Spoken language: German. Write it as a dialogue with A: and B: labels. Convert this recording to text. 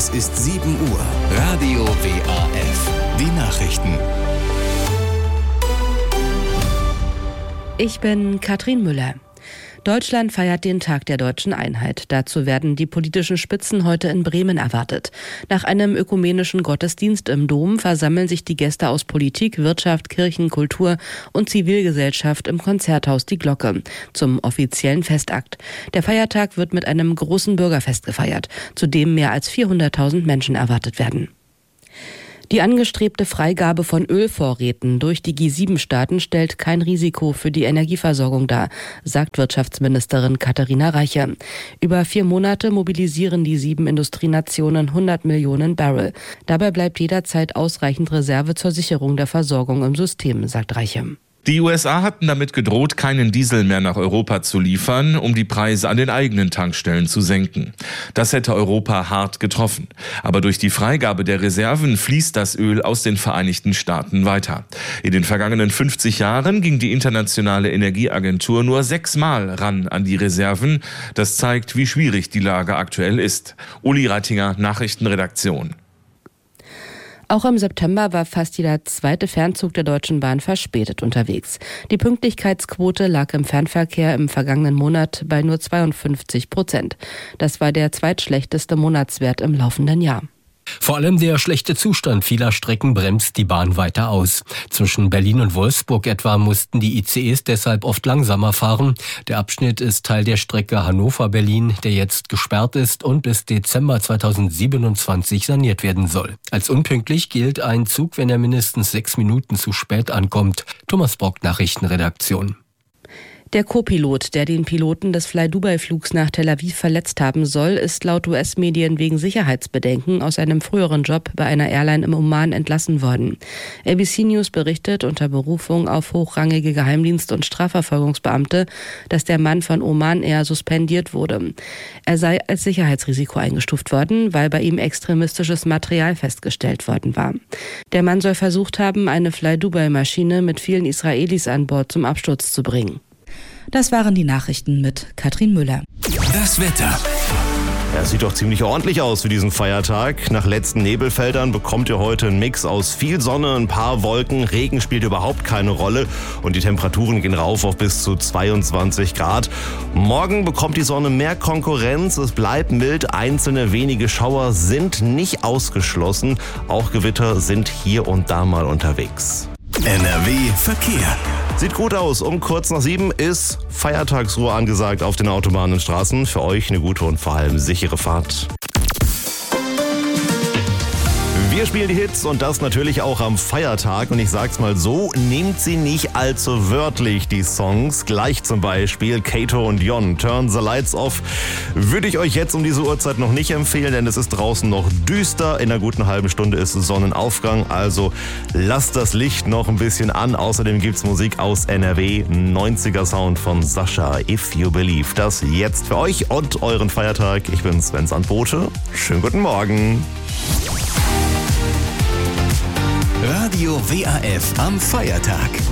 A: Es ist 7 Uhr. Radio WAF. Die Nachrichten.
B: Ich bin Katrin Müller. Deutschland feiert den Tag der deutschen Einheit. Dazu werden die politischen Spitzen heute in Bremen erwartet. Nach einem ökumenischen Gottesdienst im Dom versammeln sich die Gäste aus Politik, Wirtschaft, Kirchen, Kultur und Zivilgesellschaft im Konzerthaus Die Glocke zum offiziellen Festakt. Der Feiertag wird mit einem großen Bürgerfest gefeiert, zu dem mehr als 400.000 Menschen erwartet werden. Die angestrebte Freigabe von Ölvorräten durch die G7-Staaten stellt kein Risiko für die Energieversorgung dar, sagt Wirtschaftsministerin Katharina Reiche. Über 4 Monate mobilisieren die 7 Industrienationen 100 Millionen Barrel. Dabei bleibt jederzeit ausreichend Reserve zur Sicherung der Versorgung im System, sagt Reiche.
C: Die USA hatten damit gedroht, keinen Diesel mehr nach Europa zu liefern, um die Preise an den eigenen Tankstellen zu senken. Das hätte Europa hart getroffen. Aber durch die Freigabe der Reserven fließt das Öl aus den Vereinigten Staaten weiter. In den vergangenen 50 Jahren ging die Internationale Energieagentur nur 6-mal ran an die Reserven. Das zeigt, wie schwierig die Lage aktuell ist. Uli Reitinger, Nachrichtenredaktion.
B: Auch im September war fast jeder zweite Fernzug der Deutschen Bahn verspätet unterwegs. Die Pünktlichkeitsquote lag im Fernverkehr im vergangenen Monat bei nur 52%. Das war der zweitschlechteste Monatswert im laufenden Jahr.
D: Vor allem der schlechte Zustand vieler Strecken bremst die Bahn weiter aus. Zwischen Berlin und Wolfsburg etwa mussten die ICEs deshalb oft langsamer fahren. Der Abschnitt ist Teil der Strecke Hannover-Berlin, der jetzt gesperrt ist und bis Dezember 2027 saniert werden soll. Als unpünktlich gilt ein Zug, wenn er mindestens 6 Minuten zu spät ankommt. Thomas Brock, Nachrichtenredaktion.
B: Der Co-Pilot, der den Piloten des Fly-Dubai-Flugs nach Tel Aviv verletzt haben soll, ist laut US-Medien wegen Sicherheitsbedenken aus einem früheren Job bei einer Airline im Oman entlassen worden. ABC News berichtet unter Berufung auf hochrangige Geheimdienst- und Strafverfolgungsbeamte, dass der Mann von Oman Air suspendiert wurde. Er sei als Sicherheitsrisiko eingestuft worden, weil bei ihm extremistisches Material festgestellt worden war. Der Mann soll versucht haben, eine Fly-Dubai-Maschine mit vielen Israelis an Bord zum Absturz zu bringen. Das waren die Nachrichten mit Katrin Müller.
A: Das Wetter.
E: Ja, es sieht doch ziemlich ordentlich aus für diesen Feiertag. Nach letzten Nebelfeldern bekommt ihr heute einen Mix aus viel Sonne, ein paar Wolken. Regen spielt überhaupt keine Rolle und die Temperaturen gehen rauf auf bis zu 22 Grad. Morgen bekommt die Sonne mehr Konkurrenz. Es bleibt mild. Einzelne wenige Schauer sind nicht ausgeschlossen. Auch Gewitter sind hier und da mal unterwegs.
A: NRW Verkehr.
E: Sieht gut aus. Um kurz nach 7 ist Feiertagsruhe angesagt auf den Autobahnen und Straßen. Für euch eine gute und vor allem sichere Fahrt. Wir spielen die Hits und das natürlich auch am Feiertag. Und ich sag's mal so, nehmt sie nicht allzu wörtlich, die Songs. Gleich zum Beispiel Kato und Jon, Turn the Lights Off. Würde ich euch jetzt um diese Uhrzeit noch nicht empfehlen, denn es ist draußen noch düster. In einer guten halben Stunde ist Sonnenaufgang, also lasst das Licht noch ein bisschen an. Außerdem gibt's Musik aus NRW, 90er Sound von Sascha, If You Believe. Das jetzt für euch und euren Feiertag. Ich bin Sven Sandbote. Schönen guten Morgen.
A: Radio WAF am Feiertag.